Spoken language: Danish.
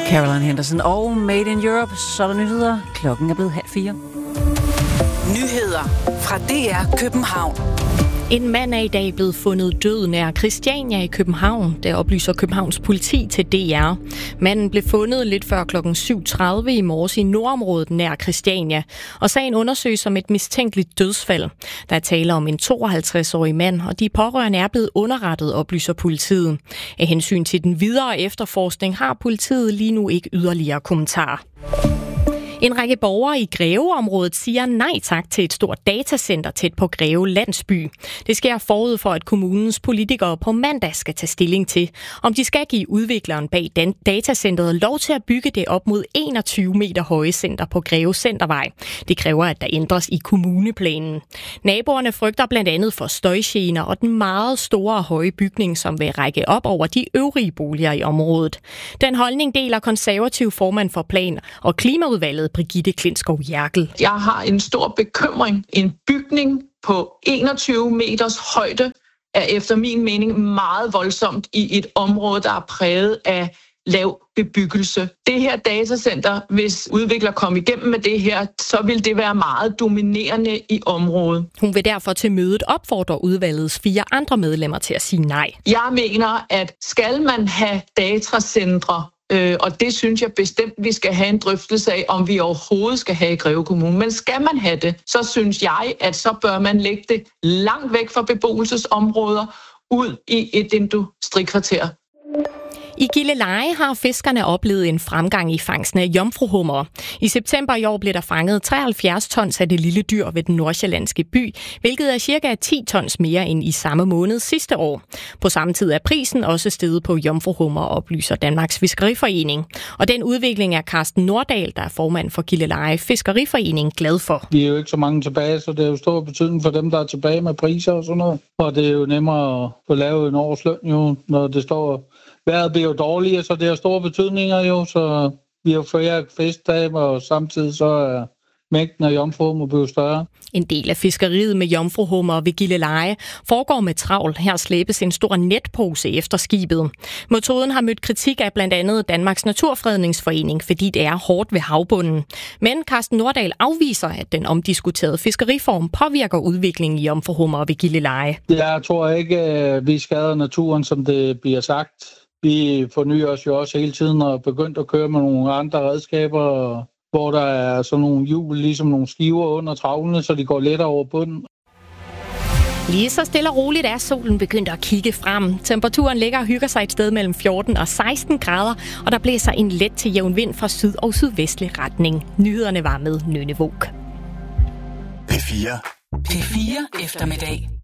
Caroline Henderson og Made in Europe. Så er der nyheder. Klokken er blevet 3:30. Nyheder fra DR København. En mand er i dag blevet fundet død nær Christiania i København. Det oplyser Københavns politi til DR. Manden blev fundet lidt før kl. 7:30 i morges i nordområdet nær Christiania. Og sagen undersøges som et mistænkeligt dødsfald. Der er tale om en 52-årig mand, og de pårørende er blevet underrettet, oplyser politiet. Af hensyn til den videre efterforskning har politiet lige nu ikke yderligere kommentarer. En række borgere i Greveområdet siger nej tak til et stort datacenter tæt på Greve landsby. Det sker forud for, at kommunens politikere på mandag skal tage stilling til, om de skal give udvikleren bag datacenteret lov til at bygge det op mod 21 meter høje center på Greve Centervej. Det kræver, at der ændres i kommuneplanen. Naboerne frygter blandt andet for støjgener og den meget store og høje bygning, som vil række op over de øvrige boliger i området. Den holdning deler konservativ formand for Plan- og Klimaudvalget Brigitte Klintskov Jerkel. Jeg har en stor bekymring. En bygning på 21 meters højde er efter min mening meget voldsomt i et område, der er præget af lav bebyggelse. Det her datacenter, hvis udvikler kom igennem med det her, så vil det være meget dominerende i området. Hun vil derfor til mødet opfordre udvalgets 4 andre medlemmer til at sige nej. Jeg mener, at skal man have datacentre, og det synes jeg bestemt, vi skal have en drøftelse af, om vi overhovedet skal have i Greve Kommune. Men skal man have det, så synes jeg, at så bør man lægge det langt væk fra beboelsesområder ud i et industrikvarter. I Gilleleje har fiskerne oplevet en fremgang i fangsten af jomfruhummer. I september i år blev der fanget 73 tons af det lille dyr ved den nordsjællandske by, hvilket er cirka 10 tons mere end i samme måned sidste år. På samme tid er prisen også steget på jomfruhummer, oplyser Danmarks Fiskeriforening. Og den udvikling er Carsten Nordahl, der er formand for Gilleleje Fiskeriforening, glad for. Vi er jo ikke så mange tilbage, så det er jo stor betydning for dem, der er tilbage med priser og sådan noget. Og det er jo nemmere at få lavet en årsløn, jo, når det står. Vejret bliver jo dårligere, så det har store betydninger jo, så vi har flere fiskdage, og samtidig så er mængden af jomfruhummer blevet større. En del af fiskeriet med jomfruhummer ved Gilleleje foregår med travl. Her slæbes en stor netpose efter skibet. Metoden har mødt kritik af blandt andet Danmarks Naturfredningsforening, fordi det er hårdt ved havbunden. Men Carsten Nordahl afviser, at den omdiskuterede fiskeriform påvirker udviklingen i jomfruhummer ved Gilleleje. Jeg tror ikke, at vi skader naturen, som det bliver sagt. Vi fornyer os jo også hele tiden og begyndt at køre med nogle andre redskaber, hvor der er sådan nogle hjul, ligesom nogle skiver under travlene, så de går lettere over bunden. Lige så stille og roligt er solen begyndt at kigge frem. Temperaturen ligger og hygger sig et sted mellem 14 og 16 grader, og der blæser en let til jævn vind fra syd- og sydvestlig retning. Nyhederne var med Nynne Våg. P4 eftermiddag.